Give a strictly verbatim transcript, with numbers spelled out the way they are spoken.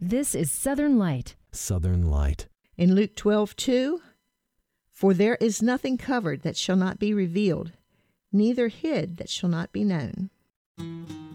This is Southern Light. Southern Light. In Luke twelve two, for there is nothing covered that shall not be revealed, neither hid that shall not be known.